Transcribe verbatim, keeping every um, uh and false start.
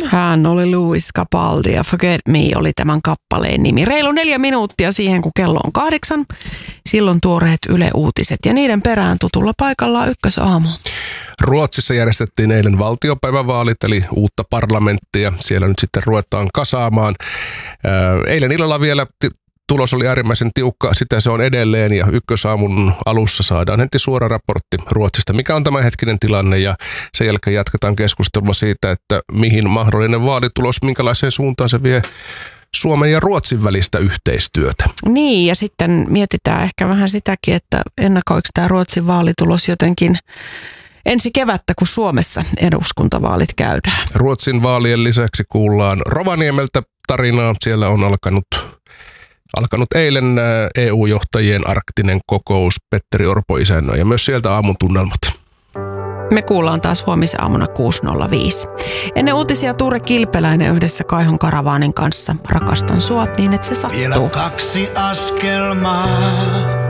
Hän oli Louis Capaldi ja Forget Me oli tämän kappaleen nimi. Reilu neljä minuuttia siihen, kun kello on kahdeksan. Silloin tuoreet Yle Uutiset ja niiden perään tutulla paikallaan Ykkösaamu. Ruotsissa järjestettiin eilen valtiopäivävaalit, eli uutta parlamenttia. Siellä nyt sitten ruvetaan kasaamaan. Eilen illalla vielä tulos oli äärimmäisen tiukka, sitä se on edelleen ja Ykkösaamun alussa saadaan heti suora raportti Ruotsista, mikä on tämänhetkinen tilanne ja sen jälkeen jatketaan keskustelua siitä, että mihin mahdollinen vaalitulos, minkälaiseen suuntaan se vie Suomen ja Ruotsin välistä yhteistyötä. Niin ja sitten mietitään ehkä vähän sitäkin, että ennakoiko tämä Ruotsin vaalitulos jotenkin ensi kevättä, kun Suomessa eduskuntavaalit käydään. Ruotsin vaalien lisäksi kuullaan Rovaniemeltä tarinaa, siellä on alkanut Alkanut eilen E U-johtajien arktinen kokous, Petteri Orpo isännöi ja myös sieltä aamun tunnelmat. Me kuullaan taas huomisaamuna kuusi nolla viisi. Ennen uutisia Tuure Kilpeläinen yhdessä Kaihon Karavaanin kanssa. Rakastan sua niin, että se sattuu. Vielä kaksi askelmaa.